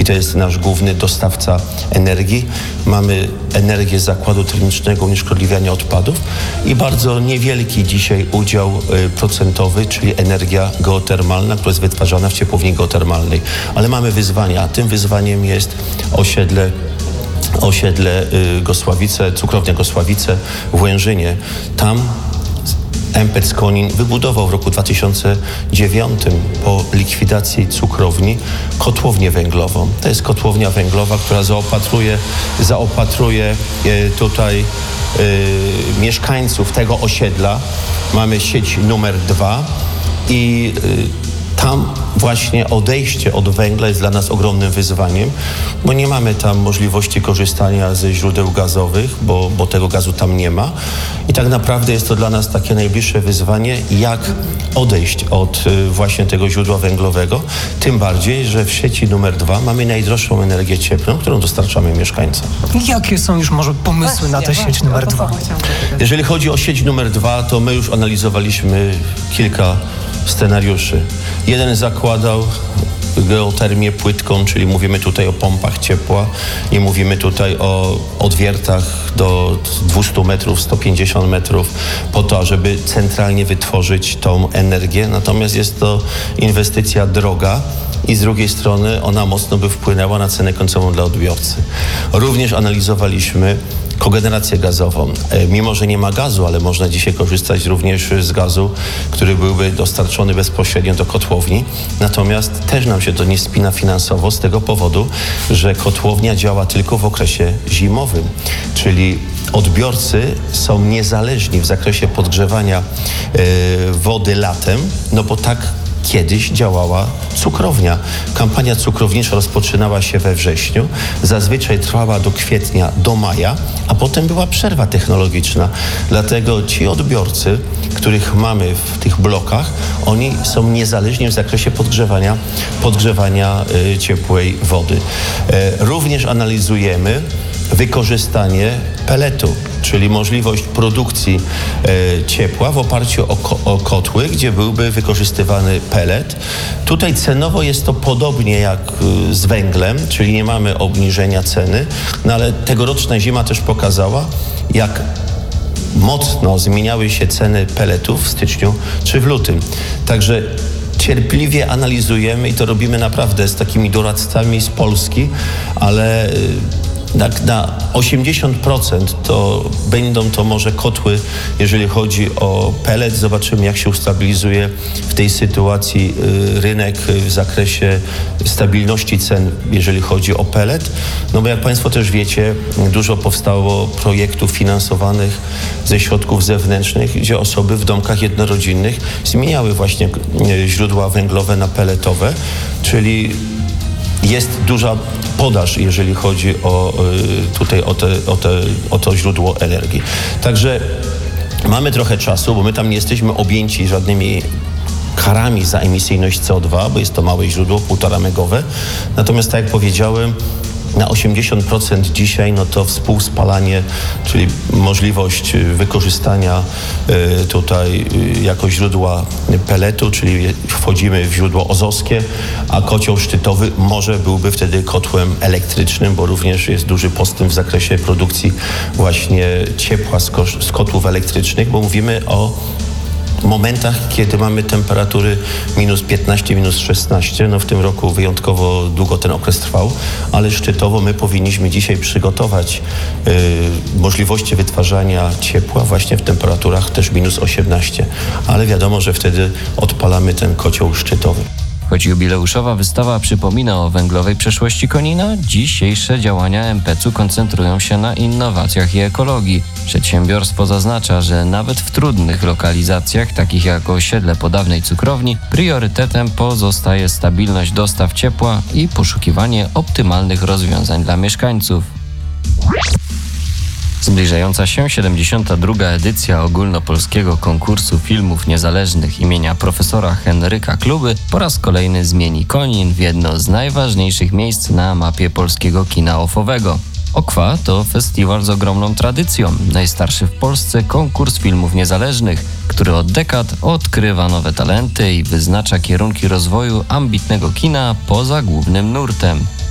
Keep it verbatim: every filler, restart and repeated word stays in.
to jest nasz główny dostawca energii. Mamy energię z zakładu termicznego unieszkodliwiania odpadów i bardzo niewielki dzisiaj udział procentowy, czyli energia geotermalna, która jest wytwarzana w ciepłowni geotermalnej. Ale mamy wyzwania. Tym wyzwaniem jest osiedle osiedle Gosławice, cukrownia Gosławice w Łężynie. Tam M P E C Konin wybudował w roku dwa tysiące dziewiątym po likwidacji cukrowni kotłownię węglową. To jest kotłownia węglowa, która zaopatruje, zaopatruje tutaj y, mieszkańców tego osiedla. Mamy sieć numer dwa i y, tam właśnie odejście od węgla jest dla nas ogromnym wyzwaniem, bo nie mamy tam możliwości korzystania ze źródeł gazowych, bo, bo tego gazu tam nie ma. I tak naprawdę jest to dla nas takie najbliższe wyzwanie, jak odejść od y, właśnie tego źródła węglowego. Tym bardziej, że w sieci numer dwa mamy najdroższą energię cieplną, którą dostarczamy mieszkańcom. Jakie są już może pomysły właśnie, na tę sieć numer dwa? Jeżeli chodzi o sieć numer dwa, to my już analizowaliśmy kilka scenariuszy. Jeden zakładał geotermię płytką, czyli mówimy tutaj o pompach ciepła i mówimy tutaj o odwiertach do dwieście metrów, sto pięćdziesiąt metrów po to, żeby centralnie wytworzyć tą energię. Natomiast jest to inwestycja droga i z drugiej strony ona mocno by wpłynęła na cenę końcową dla odbiorcy. Również analizowaliśmy kogenerację gazową. E, mimo, że nie ma gazu, ale można dzisiaj korzystać również z gazu, który byłby dostarczony bezpośrednio do kotłowni. Natomiast też nam się to nie spina finansowo z tego powodu, że kotłownia działa tylko w okresie zimowym, czyli odbiorcy są niezależni w zakresie podgrzewania e, wody latem, no bo tak kiedyś działała cukrownia. Kampania cukrownicza rozpoczynała się we wrześniu, zazwyczaj trwała do kwietnia, do maja, a potem była przerwa technologiczna. Dlatego ci odbiorcy, których mamy w tych blokach, oni są niezależni w zakresie podgrzewania, podgrzewania y, ciepłej wody. E, również analizujemy wykorzystanie peletu, czyli możliwość produkcji e, ciepła w oparciu o, ko- o kotły, gdzie byłby wykorzystywany pelet. Tutaj cenowo jest to podobnie jak y, z węglem, czyli nie mamy obniżenia ceny, no ale tegoroczna zima też pokazała, jak mocno zmieniały się ceny peletów w styczniu czy w lutym. Także cierpliwie analizujemy i to robimy naprawdę z takimi doradcami z Polski, ale y, tak na osiemdziesiąt procent to będą to może kotły, jeżeli chodzi o pelet. Zobaczymy, jak się ustabilizuje w tej sytuacji y, rynek w zakresie stabilności cen, jeżeli chodzi o pelet. No bo jak Państwo też wiecie, dużo powstało projektów finansowanych ze środków zewnętrznych, gdzie osoby w domkach jednorodzinnych zmieniały właśnie y, źródła węglowe na peletowe, czyli jest duża podaż, jeżeli chodzi o tutaj o, te, o, te, o to źródło energii. Także mamy trochę czasu, bo my tam nie jesteśmy objęci żadnymi karami za emisyjność C O dwa, bo jest to małe źródło, półtora megowe. Natomiast tak jak powiedziałem, na osiemdziesiąt procent dzisiaj, no to współspalanie, czyli możliwość wykorzystania y, tutaj y, jako źródła peletu, czyli wchodzimy w źródło ozowskie, a kocioł szczytowy może byłby wtedy kotłem elektrycznym, bo również jest duży postęp w zakresie produkcji właśnie ciepła z, ko- z kotłów elektrycznych, bo mówimy o momentach, kiedy mamy temperatury minus piętnaście, minus szesnaście, no w tym roku wyjątkowo długo ten okres trwał, ale szczytowo my powinniśmy dzisiaj przygotować y, możliwości wytwarzania ciepła właśnie w temperaturach też minus osiemnaście, ale wiadomo, że wtedy odpalamy ten kocioł szczytowy. Choć jubileuszowa wystawa przypomina o węglowej przeszłości Konina, dzisiejsze działania M P E C u koncentrują się na innowacjach i ekologii. Przedsiębiorstwo zaznacza, że nawet w trudnych lokalizacjach, takich jak osiedle po dawnej cukrowni, priorytetem pozostaje stabilność dostaw ciepła i poszukiwanie optymalnych rozwiązań dla mieszkańców. Zbliżająca się siedemdziesiąta druga edycja ogólnopolskiego konkursu filmów niezależnych imienia profesora Henryka Kluby po raz kolejny zmieni Konin w jedno z najważniejszych miejsc na mapie polskiego kina ofowego. Okwa to festiwal z ogromną tradycją, najstarszy w Polsce konkurs filmów niezależnych, który od dekad odkrywa nowe talenty i wyznacza kierunki rozwoju ambitnego kina poza głównym nurtem.